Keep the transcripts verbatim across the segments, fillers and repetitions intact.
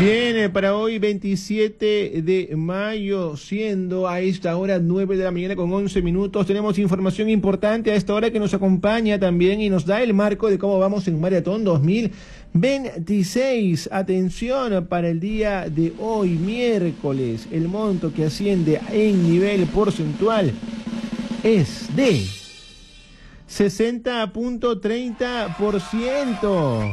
Viene para hoy veintisiete de mayo, siendo a esta hora nueve de la mañana con once minutos. Tenemos información importante a esta hora que nos acompaña también y nos da el marco de cómo vamos en Maratón dos mil veintiséis. Atención para el día de hoy, miércoles, el monto que asciende en nivel porcentual es de sesenta punto treinta por ciento.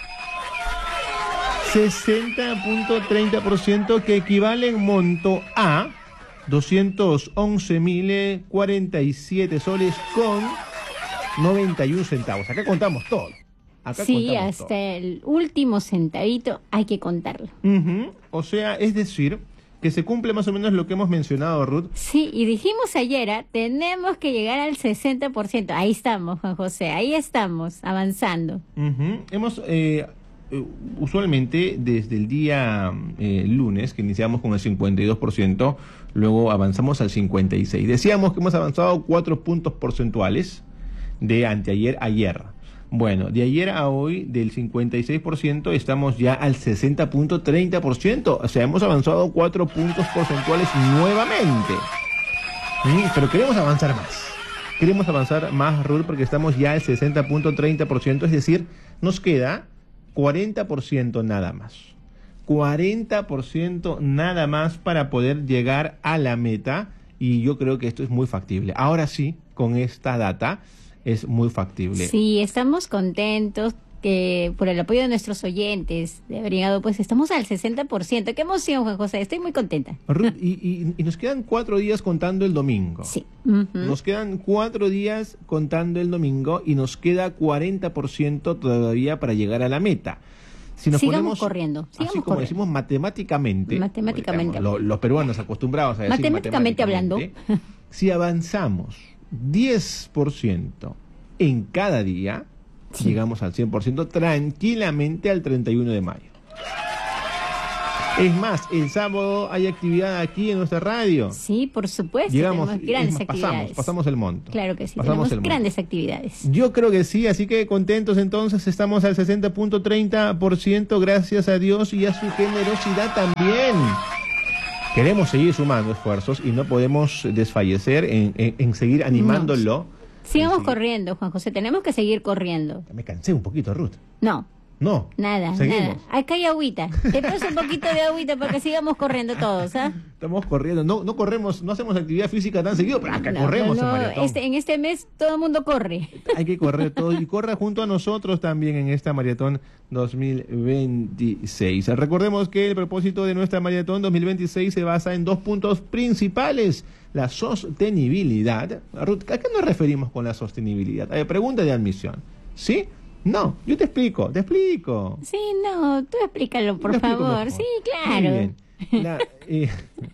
sesenta punto treinta por ciento, que equivale en monto a doscientos once mil cuarenta y siete soles con noventa y un centavos. Acá contamos todo. Acá sí, contamos hasta todo. El último centavito hay que contarlo. Uh-huh. O sea, es decir, que se cumple más o menos lo que hemos mencionado, Ruth. Sí, y dijimos ayer, ¿eh? tenemos que llegar al sesenta por ciento. Ahí estamos, Juan José, ahí estamos, avanzando. Uh-huh. Hemos... Eh, usualmente desde el día eh, lunes, que iniciamos con el cincuenta y dos por ciento, luego avanzamos al cincuenta y seis por ciento. Decíamos que hemos avanzado cuatro puntos porcentuales de anteayer a ayer. Bueno, de ayer a hoy, del cincuenta y seis por ciento, estamos ya al sesenta punto treinta por ciento. O sea, hemos avanzado cuatro puntos porcentuales nuevamente. ¿Sí? Pero queremos avanzar más. Queremos avanzar más, Ruth, porque estamos ya al sesenta punto treinta por ciento, es decir, nos queda cuarenta por ciento nada más. cuarenta por ciento nada más para poder llegar a la meta, y yo creo que esto es muy factible. Ahora sí, con esta data es muy factible. Sí, estamos contentos que por el apoyo de nuestros oyentes de Brigado, pues estamos al sesenta por ciento. ¡Qué emoción, Juan José! Estoy muy contenta. Ruth, y, y, y nos quedan cuatro días contando el domingo. Sí. Uh-huh. Nos quedan cuatro días contando el domingo y nos queda cuarenta por ciento todavía para llegar a la meta. Si nos sigamos ponemos, corriendo, sigamos así como corriendo. decimos matemáticamente, Matemáticamente. Digamos, lo, los peruanos acostumbrados a decir matemáticamente, matemáticamente hablando, si avanzamos diez por ciento en cada día, sí, llegamos al cien por ciento tranquilamente al treinta y uno de mayo. Es más, el sábado hay actividad aquí en nuestra radio. Sí, por supuesto. Llegamos, tenemos grandes más, actividades. Pasamos, pasamos el monto. Claro que sí, pasamos tenemos grandes actividades. Yo creo que sí, así que contentos entonces, estamos al sesenta punto treinta por ciento, gracias a Dios y a su generosidad también. Queremos seguir sumando esfuerzos y no podemos desfallecer en, en, en seguir animándolo. No. Sigamos corriendo, Juan José, tenemos que seguir corriendo. Me cansé un poquito, Ruth. No. No. Nada, seguimos. nada. Acá hay agüita. Te paso un poquito de agüita para que sigamos corriendo todos, ¿ah? ¿eh? Estamos corriendo. No, no corremos, no hacemos actividad física tan seguido, pero acá no, corremos no, no. en maratón. Este, en este mes todo el mundo corre. Hay que correr todo y corra junto a nosotros también en esta maratón dos mil veintiséis. Recordemos que el propósito de nuestra maratón dos mil veintiséis se basa en dos puntos principales. La sostenibilidad. Ruth, ¿a qué nos referimos con la sostenibilidad? Hay pregunta de admisión. ¿Sí? No, yo te explico, te explico. Sí, no, tú explícalo, por Te favor. explico Sí, mejor. claro. Muy bien. La, eh,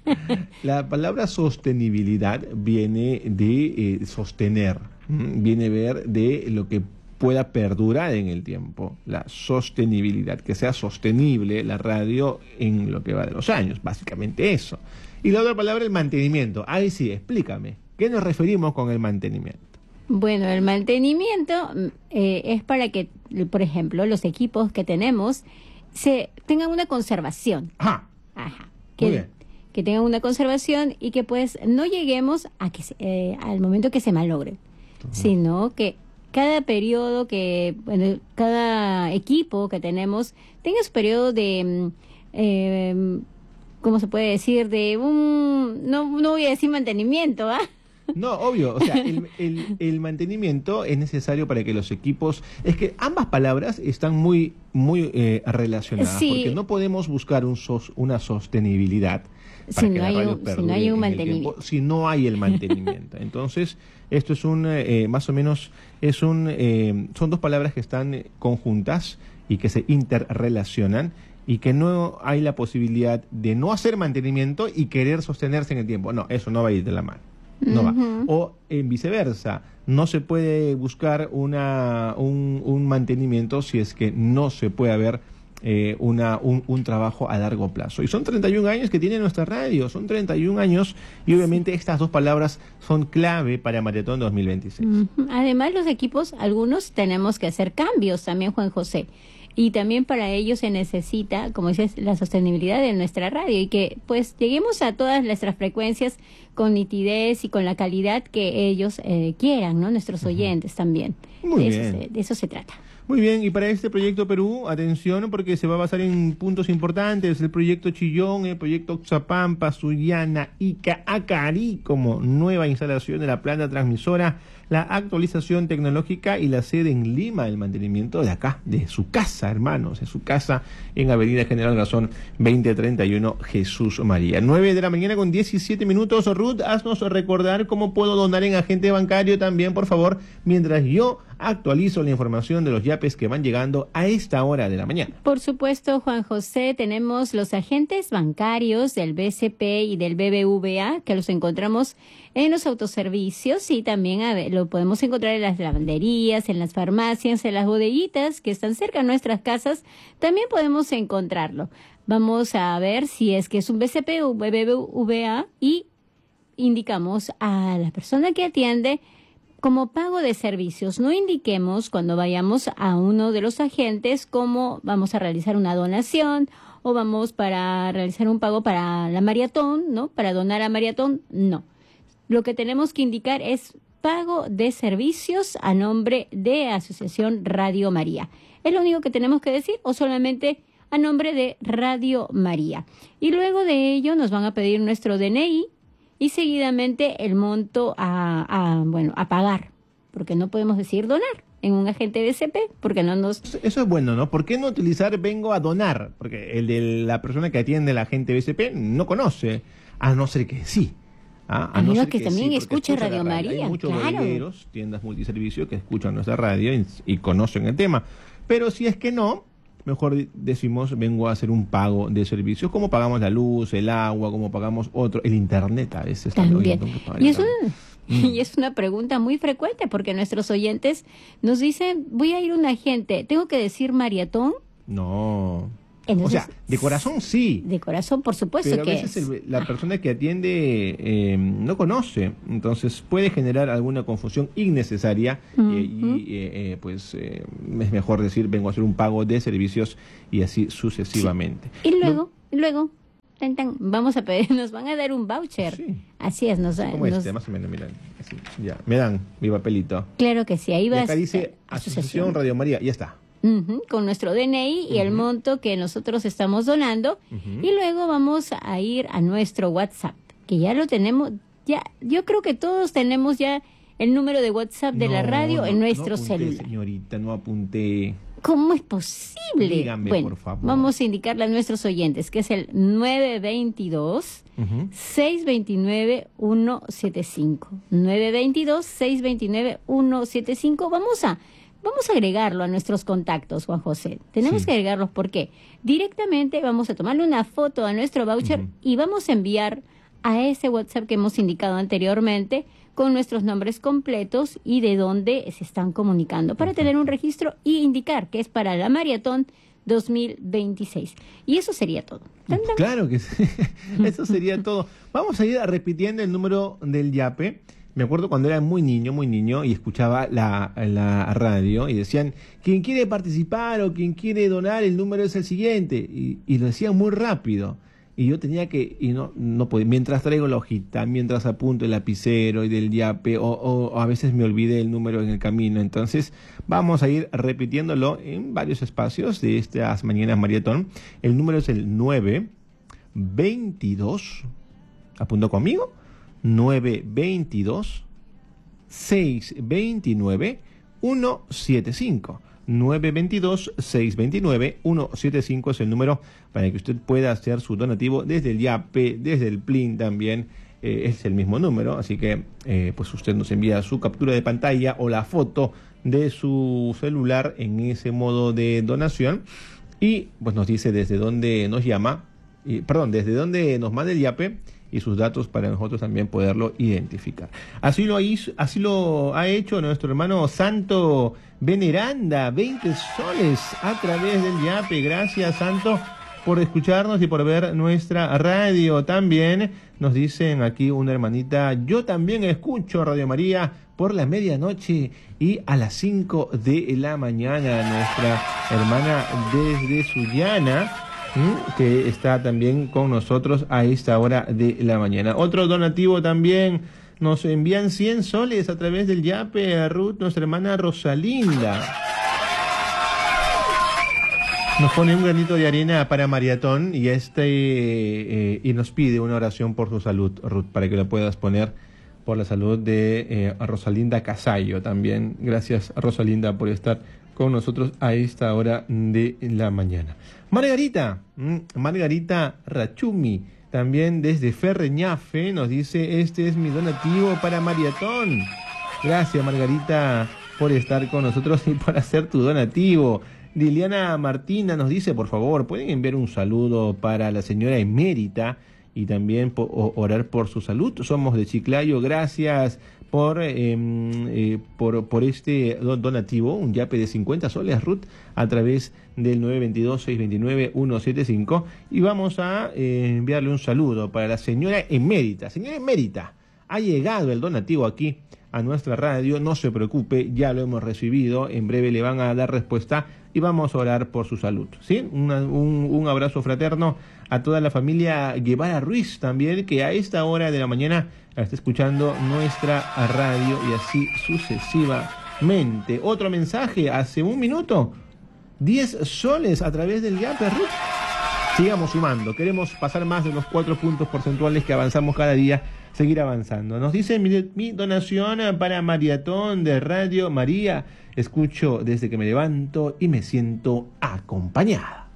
la palabra sostenibilidad viene de eh, sostener, ¿m? Viene a ver de lo que pueda perdurar en el tiempo, la sostenibilidad, que sea sostenible la radio en lo que va de los años, básicamente eso. Y la otra palabra, el mantenimiento. Ahí sí, explícame, ¿qué nos referimos con el mantenimiento? Bueno, el mantenimiento eh, es para que, por ejemplo, los equipos que tenemos se tengan una conservación. Ajá. Ajá. Muy Que, bien. que tengan una conservación y que pues no lleguemos a que se- eh, al momento que se malogren, Ajá. sino que cada periodo que, bueno, cada equipo que tenemos tenga su periodo de, mm, eh, ¿cómo se puede decir? De un, no, no voy a decir mantenimiento, ¿ah? No, obvio, o sea, el, el, el mantenimiento es necesario para que los equipos... Es que ambas palabras están muy, muy eh, relacionadas, Sí. porque no podemos buscar un sos, una sostenibilidad para Si que no la hay radio un- si perdure no hay un en el mantenimiento. tiempo, si no hay el mantenimiento. Entonces, esto es un, eh, más o menos, es un, eh, son dos palabras que están eh, conjuntas y que se interrelacionan, y que no hay la posibilidad de no hacer mantenimiento y querer sostenerse en el tiempo. No, eso no va a ir de la mano. No va. Ujú. O en viceversa, no se puede buscar una, un, un mantenimiento si es que no se puede haber eh, una, un, un trabajo a largo plazo. Y son treinta y un años que tiene nuestra radio, son treinta y un años, y obviamente estas dos palabras son clave para Maratón dos mil veintiséis. Ujú. Además, los equipos, algunos tenemos que hacer cambios también, Juan José. Y también para ello se necesita, como dices, la sostenibilidad de nuestra radio y que pues lleguemos a todas nuestras frecuencias con nitidez y con la calidad que ellos eh, quieran, ¿no? Nuestros oyentes uh-huh. también. Muy de bien. Eso se, de eso se trata. Muy bien, y para este proyecto Perú, atención, porque se va a basar en puntos importantes, el proyecto Chillón, el proyecto Oxapampa, Sullana, Ica, Acarí, como nueva instalación de la planta transmisora, la actualización tecnológica y la sede en Lima, el mantenimiento de acá, de su casa, hermanos, de su casa en Avenida General Gazón veinte treinta y uno, Jesús María. nueve de la mañana con diecisiete minutos. Ruth, haznos recordar cómo puedo donar en agente bancario también, por favor, mientras yo actualizo la información de los yapes que van llegando a esta hora de la mañana. Por supuesto, Juan José, tenemos los agentes bancarios del B C P y del B B V A, que los encontramos en los autoservicios y también a ver, lo podemos encontrar en las lavanderías, en las farmacias, en las bodeguitas que están cerca de nuestras casas. También podemos encontrarlo. Vamos a ver si es que es un B C P o B B V A y indicamos a la persona que atiende como pago de servicios. No indiquemos cuando vayamos a uno de los agentes cómo vamos a realizar una donación o vamos para realizar un pago para la maratón, ¿no? Para donar a maratón, no. Lo que tenemos que indicar es pago de servicios a nombre de Asociación Radio María. ¿Es lo único que tenemos que decir o solamente a nombre de Radio María? Y luego de ello nos van a pedir nuestro D N I y seguidamente el monto a, a bueno a pagar, porque no podemos decir donar en un agente B C P, porque no nos... Eso es bueno, ¿no? ¿Por qué no utilizar vengo a donar? Porque el de la persona que atiende el agente B C P no conoce, a no ser que sí. ¿Ah? A, a menos no que, que también sí, escuche escucha Radio, radio María. Hay muchos claro. bodegueros, tiendas multiservicios que escuchan nuestra radio y, y conocen el tema. Pero si es que no, mejor decimos, vengo a hacer un pago de servicios, como pagamos la luz, el agua, como pagamos otro, el internet a veces. También. Y es, un, mm. y es una pregunta muy frecuente, porque nuestros oyentes nos dicen, voy a ir a un agente, ¿tengo que decir maratón? No. Entonces, o sea, de corazón sí. De corazón, por supuesto pero que a veces es. El, la persona que atiende eh, no conoce, entonces puede generar alguna confusión innecesaria uh-huh. eh, y eh, eh, pues eh, es mejor decir vengo a hacer un pago de servicios y así sucesivamente. Sí. Y luego, no, luego, tan, tan, vamos a pedir, nos van a dar un voucher. Sí. Así es, nos dan. Como nos... este, más o menos, miren. Así, ya, me dan mi papelito. Claro que sí, ahí va. Y acá dice Asociación, Asociación Radio María, ya está. Uh-huh, con nuestro D N I y uh-huh. el monto que nosotros estamos donando uh-huh. y luego vamos a ir a nuestro WhatsApp, que ya lo tenemos, ya yo creo que todos tenemos ya el número de WhatsApp de no, la radio no, en nuestro no apunté, celular. Señorita, no apunté. ¿Cómo es posible? Dígame, bueno, por favor. Vamos a indicarle a nuestros oyentes que es el nueve veintidós, uh-huh. seiscientos veintinueve, ciento setenta y cinco. nueve veintidós, seiscientos veintinueve, ciento setenta y cinco. Vamos a Vamos a agregarlo a nuestros contactos, Juan José. Tenemos sí. que agregarlos porque directamente vamos a tomarle una foto a nuestro voucher uh-huh. y vamos a enviar a ese WhatsApp que hemos indicado anteriormente con nuestros nombres completos y de dónde se están comunicando para uh-huh. tener un registro y indicar que es para la maratón dos mil veintiséis. Y eso sería todo. ¿Tan, tan? Claro que sí. Eso sería todo. Vamos a ir repitiendo el número del yape. Me acuerdo cuando era muy niño, muy niño, y escuchaba la, la radio y decían, quien quiere participar o quien quiere donar, el número es el siguiente. Y, y lo decían muy rápido. Y yo tenía que, y no, no podía, mientras traigo la hojita, mientras apunto el lapicero y del yape, o, o, o a veces me olvidé el número en el camino. Entonces, vamos a ir repitiéndolo en varios espacios de estas mañanas maratón. El número es el nueve veintidós, ¿apuntó conmigo? nueve veintidós, seiscientos veintinueve, ciento setenta y cinco. nueve veintidós, seiscientos veintinueve, ciento setenta y cinco es el número para que usted pueda hacer su donativo desde el yape, desde el Plin también. Eh, es el mismo número, así que eh, pues usted nos envía su captura de pantalla o la foto de su celular en ese modo de donación y pues nos dice desde dónde nos llama, y, perdón, desde dónde nos manda el yape y sus datos para nosotros también poderlo identificar. Así lo, hizo, así lo ha hecho nuestro hermano Santo Veneranda, veinte soles a través del yape. Gracias, Santo. por escucharnos y por ver nuestra radio. También nos dicen aquí una hermanita, yo también escucho Radio María por la medianoche y a las cinco de la mañana. Nuestra hermana desde Sullana, que está también con nosotros a esta hora de la mañana. Otro donativo también, nos envían cien soles a través del Yape a Ruth, nuestra hermana Rosalinda. Nos pone un granito de arena para Maratón y este eh, y nos pide una oración por su salud, Ruth, para que lo puedas poner por la salud de eh, Rosalinda Casallo también. Gracias, Rosalinda, por estar con nosotros a esta hora de la mañana. Margarita, mmm, Margarita Rachumi, también desde Ferreñafe, nos dice, este es mi donativo para Maratón. Gracias, Margarita, por estar con nosotros y por hacer tu donativo. Liliana Martina nos dice, por favor, pueden enviar un saludo para la señora emérita y también po- orar por su salud. Somos de Chiclayo, gracias por, eh, eh, por, por este donativo, un yape de cincuenta soles, Ruth, a través del nueve dos dos, seis dos nueve, uno siete cinco, y vamos a eh, enviarle un saludo para la señora emérita. Señora emérita, ha llegado el donativo aquí a nuestra radio, no se preocupe, ya lo hemos recibido, en breve le van a dar respuesta y vamos a orar por su salud, ¿sí? Una, un, un abrazo fraterno a toda la familia Guevara Ruiz también, que a esta hora de la mañana está escuchando nuestra radio y así sucesivamente. Otro mensaje, hace un minuto, diez soles a través del Yape, Ruth. Sigamos sumando, queremos pasar más de los cuatro puntos porcentuales que avanzamos cada día, seguir avanzando. Nos dice mi, mi donación para Maratón de Radio María. Escucho desde que me levanto y me siento acompañada.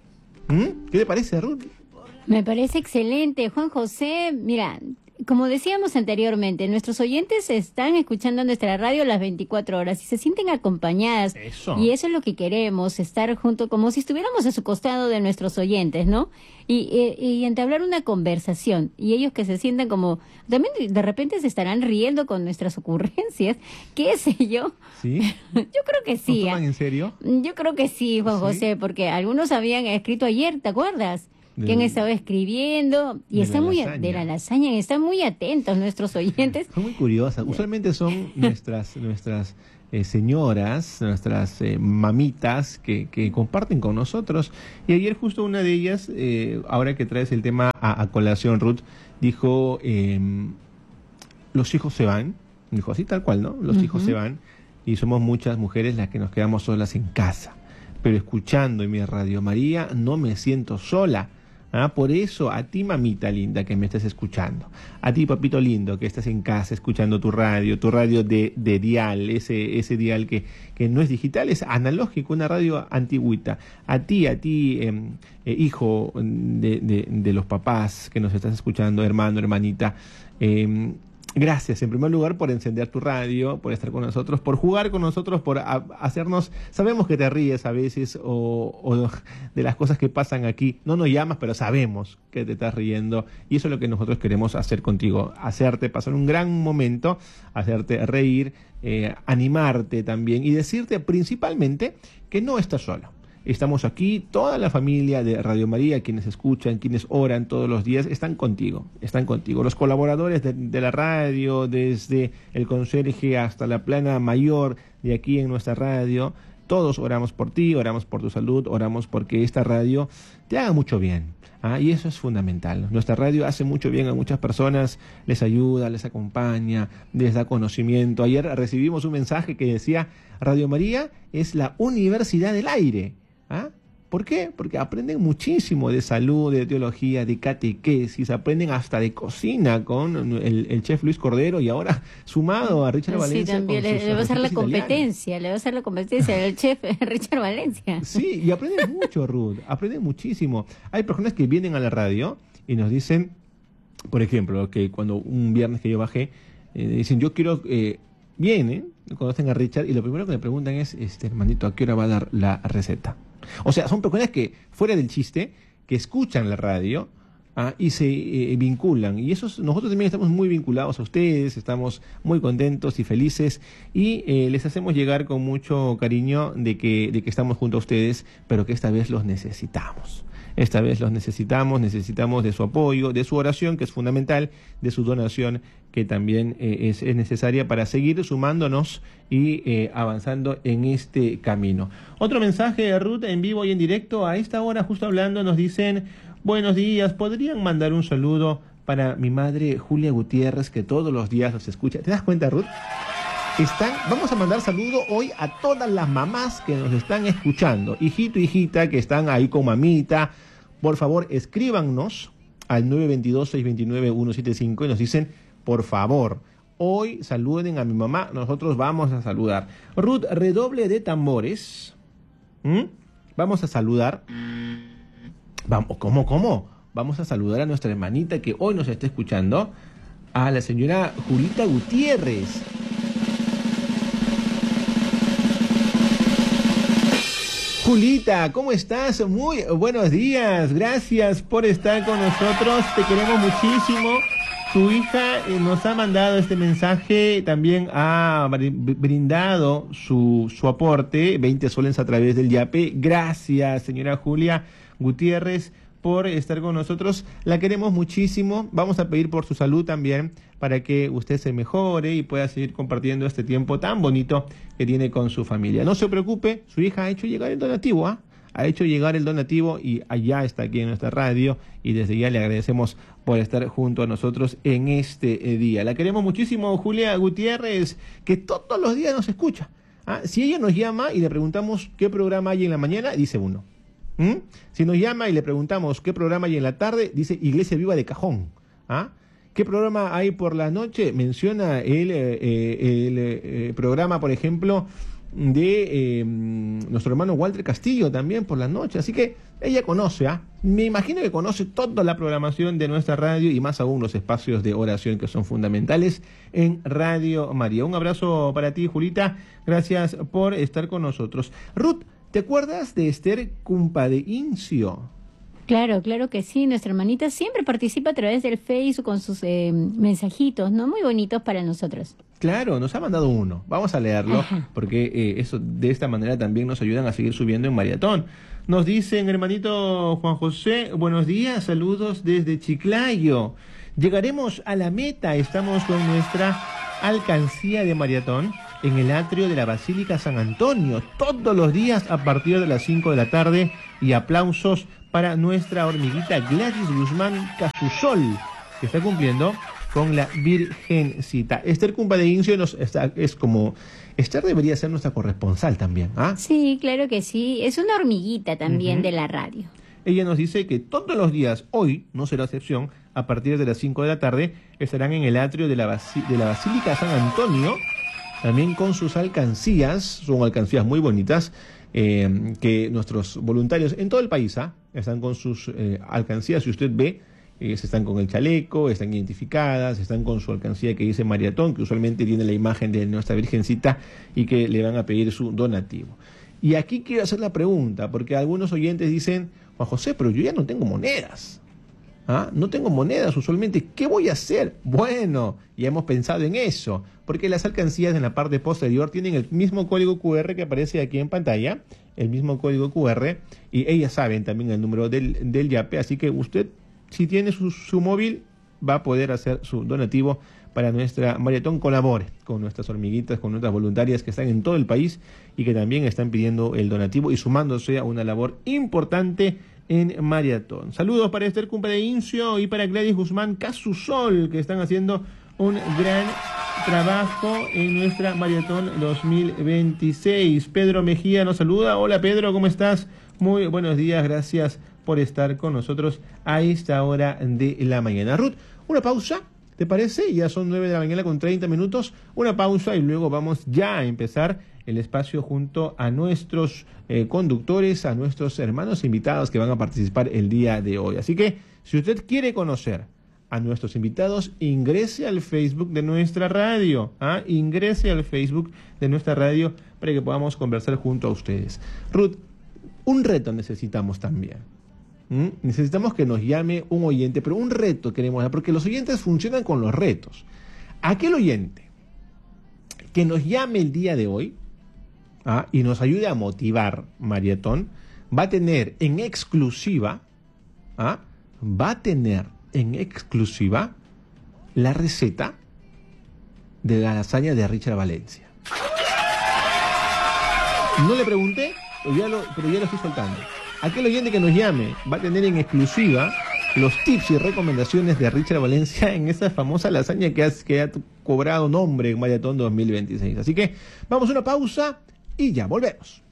¿Mm? ¿Qué le parece, Ruth? Me parece excelente, Juan José. Mira, como decíamos anteriormente, nuestros oyentes están escuchando nuestra radio las veinticuatro horas y se sienten acompañadas. Eso. Y eso es lo que queremos, estar junto, como si estuviéramos a su costado de nuestros oyentes, ¿no? Y, y, y entablar una conversación. Y ellos que se sientan como, también de repente se estarán riendo con nuestras ocurrencias, qué sé yo. ¿Sí? Yo creo que sí. ¿Lo toman en serio? Yo creo que sí, Juan ¿Sí? José, porque algunos habían escrito ayer, ¿te acuerdas? De, que han estado escribiendo y están muy a, de la lasaña y están muy atentos nuestros oyentes. Son muy curiosas. Usualmente son nuestras nuestras eh, señoras, nuestras eh, mamitas que, que comparten con nosotros. Y ayer justo una de ellas, eh, ahora que traes el tema a, a colación, Ruth, dijo, eh, los hijos se van. Dijo así tal cual, ¿no? Los uh-huh. hijos se van y somos muchas mujeres las que nos quedamos solas en casa. Pero escuchando en mi Radio María no me siento sola. ¿Ah? Por eso, a ti, mamita linda, que me estás escuchando, a ti, papito lindo, que estás en casa escuchando tu radio, tu radio de, de dial, ese, ese dial que, que no es digital, es analógico, una radio antigüita. A ti, a ti, eh, eh, hijo de, de, de los papás que nos estás escuchando, hermano, hermanita, eh, gracias, en primer lugar, por encender tu radio, por estar con nosotros, por jugar con nosotros, por a, hacernos... Sabemos que te ríes a veces o, o de las cosas que pasan aquí. No nos llamas, pero sabemos que te estás riendo. Y eso es lo que nosotros queremos hacer contigo. Hacerte pasar un gran momento, hacerte reír, eh, animarte también y decirte principalmente que no estás solo. Estamos aquí, toda la familia de Radio María, quienes escuchan, quienes oran todos los días, están contigo, están contigo. Los colaboradores de, de la radio, desde el conserje hasta la plana mayor de aquí en nuestra radio, todos oramos por ti, oramos por tu salud, oramos porque esta radio te haga mucho bien. ¿ah? Y eso es fundamental. Nuestra radio hace mucho bien a muchas personas, les ayuda, les acompaña, les da conocimiento. Ayer recibimos un mensaje que decía, Radio María es la universidad del aire. ¿Ah? ¿Por qué? Porque aprenden muchísimo de salud, de teología, de catequesis, aprenden hasta de cocina con el, el chef Luis Cordero y ahora sumado a Richard Valencia. Sí, también le, le va a hacer la competencia, italianos. le va a hacer la competencia del chef Richard Valencia. Sí, y aprenden mucho, Ruth, aprenden muchísimo. Hay personas que vienen a la radio y nos dicen, por ejemplo, que cuando un viernes que yo bajé, eh, dicen, yo quiero... Eh, vienen, conocen a Richard y lo primero que me preguntan es, este hermanito, ¿a qué hora va a dar la receta? O sea, son personas que, fuera del chiste, que escuchan la radio ah, y se eh, vinculan. Y eso, nosotros también estamos muy vinculados a ustedes, estamos muy contentos y felices y eh, les hacemos llegar con mucho cariño de que, de que estamos junto a ustedes, pero que esta vez los necesitamos. esta vez los necesitamos, necesitamos de su apoyo, de su oración, que es fundamental, de su donación, que también eh, es, es necesaria para seguir sumándonos y eh, avanzando en este camino. Otro mensaje de Ruth en vivo y en directo, a esta hora justo hablando, nos dicen: buenos días, ¿podrían mandar un saludo para mi madre Julia Gutiérrez, que todos los días los escucha? ¿Te das cuenta, Ruth? Están, vamos a mandar saludo hoy a todas las mamás que nos están escuchando. Hijito, hijita, que están ahí con mamita, por favor, escríbanos al nueve dos dos, seis dos nueve, uno siete cinco y nos dicen, por favor, hoy saluden a mi mamá, nosotros vamos a saludar. Ruth, redoble de tambores. ¿Mm? Vamos a saludar. Vamos, ¿cómo, cómo? Vamos a saludar a nuestra hermanita que hoy nos está escuchando, a la señora Julita Gutiérrez. Julita, ¿cómo estás? Muy buenos días, gracias por estar con nosotros, te queremos muchísimo. Tu hija eh, nos ha mandado este mensaje, también ha brindado su, su aporte, veinte soles a través del YAPE. Gracias, señora Julia Gutiérrez, por estar con nosotros. La queremos muchísimo. Vamos a pedir por su salud también, para que usted se mejore y pueda seguir compartiendo este tiempo tan bonito que tiene con su familia. No se preocupe, su hija ha hecho llegar el donativo, ¿ah? ¿eh? Ha hecho llegar el donativo y allá está aquí en nuestra radio, y desde ya le agradecemos por estar junto a nosotros en este eh, día. La queremos muchísimo, Julia Gutiérrez, que todos los días nos escucha. ¿Ah? Si ella nos llama y le preguntamos qué programa hay en la mañana, dice uno. ¿Mm? Si nos llama y le preguntamos qué programa hay en la tarde, dice Iglesia Viva de Cajón. ¿Ah? ¿Qué programa hay por la noche? Menciona el, eh, el eh, programa, por ejemplo, de eh, nuestro hermano Walter Castillo también por la noche. Así que ella conoce, ¿ah? Me imagino que conoce toda la programación de nuestra radio y más aún los espacios de oración que son fundamentales en Radio María. Un abrazo para ti, Julita. Gracias por estar con nosotros. Ruth, ¿te acuerdas de Esther Cumpadeincio? Claro, claro que sí. Nuestra hermanita siempre participa a través del Facebook con sus eh, mensajitos, ¿no? Muy bonitos para nosotros. Claro, nos ha mandado uno. Vamos a leerlo. Ajá. Porque eh, eso de esta manera también nos ayudan a seguir subiendo en maratón. Nos dicen, hermanito Juan José, buenos días, saludos desde Chiclayo. Llegaremos a la meta. Estamos con nuestra alcancía de maratón en el atrio de la Basílica San Antonio, todos los días a partir de las cinco de la tarde, y aplausos para nuestra hormiguita Gladys Guzmán Casusol, que está cumpliendo con la Virgencita. Esther Cumpadeincio nos está, es como, Esther debería ser nuestra corresponsal también, ¿ah? Sí, claro que sí, es una hormiguita también uh-huh. de la radio. Ella nos dice que todos los días, hoy no será excepción, a partir de las cinco de la tarde, estarán en el atrio de la, Basi- de la Basílica San Antonio, también con sus alcancías, son alcancías muy bonitas, eh, que nuestros voluntarios en todo el país ¿ah? están con sus eh, alcancías. Si usted ve, eh, se están con el chaleco, están identificadas, están con su alcancía que dice maratón, que usualmente tiene la imagen de nuestra Virgencita y que le van a pedir su donativo. Y aquí quiero hacer la pregunta, porque algunos oyentes dicen, Juan José, pero yo ya no tengo monedas. ¿Ah? No tengo monedas usualmente, ¿qué voy a hacer? Bueno, ya hemos pensado en eso, porque las alcancías en la parte posterior tienen el mismo código cu erre que aparece aquí en pantalla, el mismo código cu erre, y ellas saben también el número del, del YAPE, así que usted, si tiene su, su móvil, va a poder hacer su donativo para nuestra maratón. Colabore con nuestras hormiguitas, con nuestras voluntarias que están en todo el país y que también están pidiendo el donativo y sumándose a una labor importante en maratón. Saludos para Esther Cumpadeincio y para Gladys Guzmán Casusol, que están haciendo un gran trabajo en nuestra maratón dos mil veintiséis. Pedro Mejía nos saluda. Hola Pedro, ¿cómo estás? Muy buenos días, gracias por estar con nosotros a esta hora de la mañana. Ruth, una pausa, ¿te parece? Ya son nueve de la mañana con treinta minutos. Una pausa y luego vamos ya a empezar el espacio junto a nuestros eh, conductores, a nuestros hermanos invitados que van a participar el día de hoy. Así que, si usted quiere conocer a nuestros invitados, ingrese al Facebook de nuestra radio. ¿ah? Ingrese al Facebook de nuestra radio para que podamos conversar junto a ustedes. Ruth, un reto necesitamos también. ¿Mm? Necesitamos que nos llame un oyente, pero un reto queremos dar, porque los oyentes funcionan con los retos. Aquel oyente que nos llame el día de hoy, ¿ah? y nos ayude a motivar maratón, va a tener en exclusiva, ¿ah? va a tener en exclusiva la receta de la lasaña de Richard Valencia. No le pregunté, pero ya lo, pero ya lo estoy soltando. Aquel oyente que nos llame va a tener en exclusiva los tips y recomendaciones de Richard Valencia en esa famosa lasaña que ha, que ha cobrado nombre en Maratón dos mil veintiséis. Así que vamos a una pausa y ya volvemos.